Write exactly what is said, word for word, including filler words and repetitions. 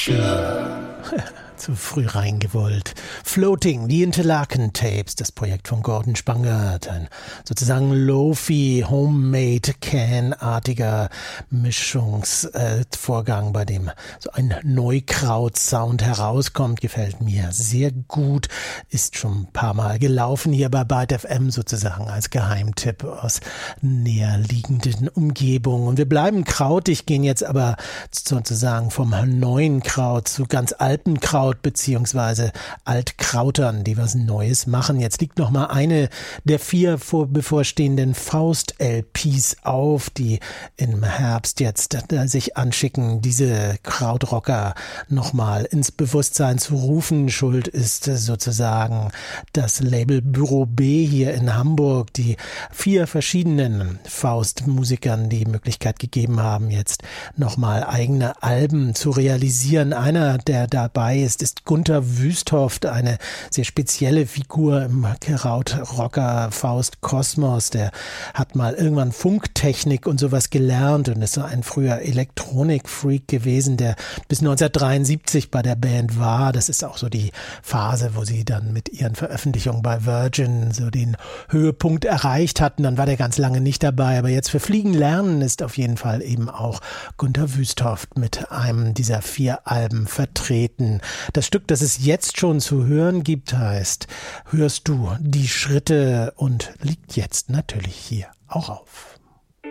Zu früh reingewollt. Floating, die Interlaken Tapes, das Projekt von Gordon Spangert, ein sozusagen Lo-Fi, Homemade Can-artiger Mischungsvorgang, äh, bei dem so ein Neukraut-Sound herauskommt, gefällt mir sehr gut, ist schon ein paar Mal gelaufen hier bei Byte F M sozusagen als Geheimtipp aus näherliegenden Umgebungen. Und wir bleiben krautig, gehen jetzt aber sozusagen vom neuen Kraut zu ganz alten Kraut, beziehungsweise Altkrautern, die was Neues machen. Jetzt liegt noch mal eine der vier vor bevorstehenden Faust-L Ps auf, die im Herbst jetzt äh, sich anschicken, diese Krautrocker noch mal ins Bewusstsein zu rufen. Schuld ist äh, sozusagen das Label Büro B hier in Hamburg, die vier verschiedenen Faust-Musikern die Möglichkeit gegeben haben, jetzt noch mal eigene Alben zu realisieren. Einer, der dabei ist, ist Gunther Wüsthoft, eine sehr spezielle Figur im Krautrocker Faust Kosmos. Der hat mal irgendwann Funktechnik und sowas gelernt und ist so ein früher Elektronik-Freak gewesen, der bis neunzehnhundertdreiundsiebzig bei der Band war. Das ist auch so die Phase, wo sie dann mit ihren Veröffentlichungen bei Virgin so den Höhepunkt erreicht hatten. Dann war der ganz lange nicht dabei, aber jetzt für Fliegen lernen ist auf jeden Fall eben auch Gunther Wüsthoft mit einem dieser vier Alben vertreten. Das Stück, das es jetzt schon zu hören gibt, heißt Hörst du die Schritte und liegt jetzt natürlich hier auch auf.